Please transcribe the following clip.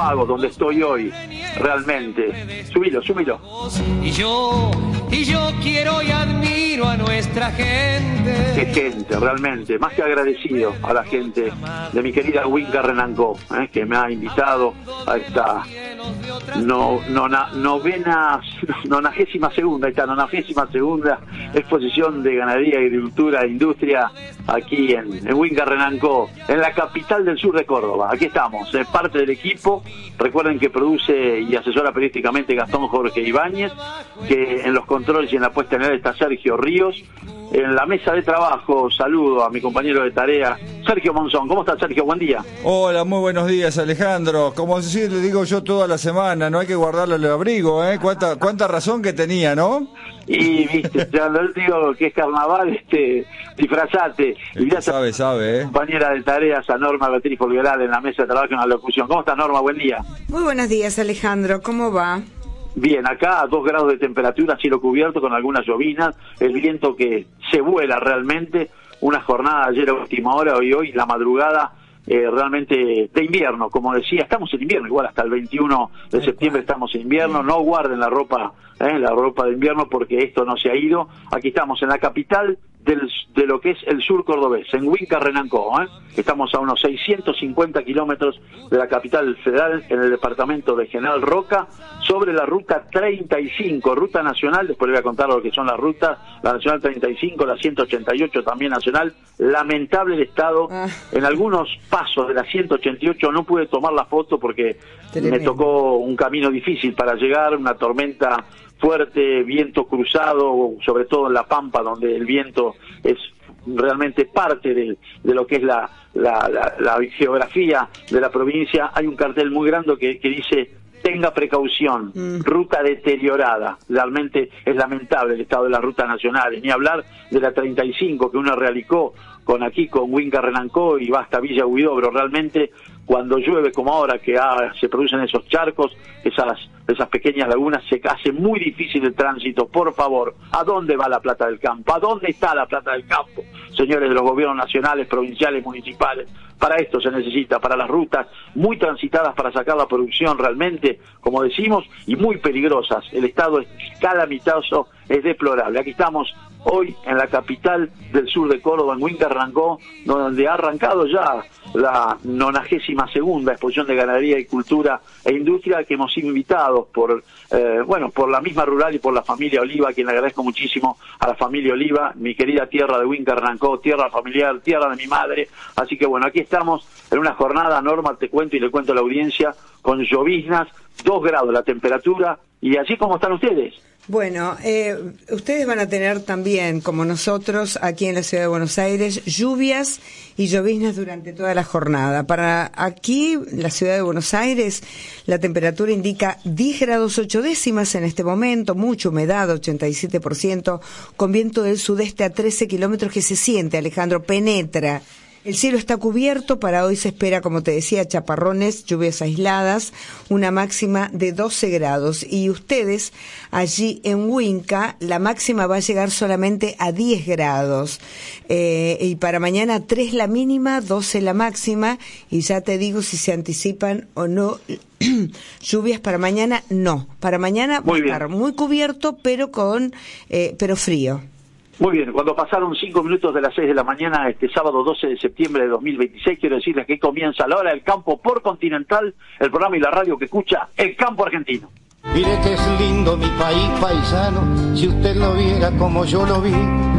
hago, donde estoy hoy, realmente. Súbilo. Y yo quiero y admiro a nuestra gente. Qué gente, realmente, más que agradecido a la gente de mi querida Winca Renancó, que me ha invitado a esta 92ª exposición de ganadería, agricultura e industria aquí en Winca Renancó, en la capital del sur de Córdoba. Aquí estamos, parte del equipo. Recuerden que produce y asesora periodísticamente Gastón Jorge Ibáñez, que en los controles y en la puesta en el aire está Sergio Ríos. En la mesa de trabajo saludo a mi compañero de tarea, Sergio Monzón. ¿Cómo estás, Sergio? Buen día. Hola, muy buenos días, Alejandro. Como le digo yo toda la semana, no hay que guardarle el abrigo, ¿eh? Cuánta razón que tenía, ¿no? Y viste, cuando él digo que es carnaval, disfrazate. Y ya sabe, compañera de tareas, a Norma Beatriz Folgueral en la mesa de trabajo en la locución. ¿Cómo estás, Norma? Buen día. Muy buenos días, Alejandro. ¿Cómo va? Bien, acá a 2 grados de temperatura, cielo cubierto con algunas llovinas, el viento que se vuela realmente, una jornada ayer a última hora y hoy la madrugada realmente de invierno, como decía, estamos en invierno, igual hasta el 21 de septiembre estamos en invierno, no guarden la ropa de invierno porque esto no se ha ido. Aquí estamos en la capital de lo que es el sur cordobés, en Winca Renancó, estamos a unos 650 kilómetros de la capital federal, en el departamento de General Roca, sobre la ruta 35, ruta nacional. Después les voy a contar lo que son las rutas, la nacional 35, la 188 también nacional. Lamentable el estado, en algunos pasos de la 188 no pude tomar la foto porque me tocó un camino difícil para llegar, una tormenta fuerte, viento cruzado, sobre todo en La Pampa, donde el viento es realmente parte de lo que es la geografía de la provincia. Hay un cartel muy grande que dice: tenga precaución, ruta deteriorada. Realmente es lamentable el estado de las rutas nacionales, ni hablar de la 35 que uno realicó con Winca Renancó y va hasta Villa Huidobro. Realmente cuando llueve como ahora, que se producen esos charcos, esas pequeñas lagunas, se hace muy difícil el tránsito. Por favor, ¿a dónde va la plata del campo? ¿A dónde está la plata del campo? Señores de los gobiernos nacionales, provinciales, municipales, para esto se necesita, para las rutas muy transitadas para sacar la producción realmente, como decimos, y muy peligrosas. El estado es calamitoso, es deplorable. Aquí estamos hoy en la capital del sur de Córdoba, en Winca Renancó, donde ha arrancado ya la 92ª exposición de ganadería y cultura e industria, que hemos sido invitados por la misma rural y por la familia Oliva, a quien le agradezco muchísimo a la familia Oliva, mi querida tierra de Winca Renancó, tierra familiar, tierra de mi madre. Así que bueno, aquí estamos en una jornada, Norma, te cuento y le cuento a la audiencia, con lloviznas, 2 grados la temperatura. ¿Y allí cómo están ustedes? Bueno, ustedes van a tener también, como nosotros, aquí en la ciudad de Buenos Aires, lluvias y lloviznas durante toda la jornada. Para aquí, la ciudad de Buenos Aires, la temperatura indica 10 grados 8 décimas en este momento, mucha humedad, 87%, con viento del sudeste a 13 kilómetros que se siente, Alejandro, penetra. El cielo está cubierto, para hoy se espera, como te decía, chaparrones, lluvias aisladas, una máxima de 12 grados. Y ustedes, allí en Winca, la máxima va a llegar solamente a 10 grados. Y para mañana 3 la mínima, 12 la máxima, y ya te digo si se anticipan o no lluvias para mañana. No, para mañana va a estar muy cubierto, pero pero frío. Muy bien, cuando pasaron 5 minutos de las 6 de la mañana, este sábado 12 de septiembre de 2026, quiero decirles que comienza la hora del campo por Continental, el programa y la radio que escucha el campo argentino. Mire que es lindo mi país paisano, si usted lo viera como yo lo vi.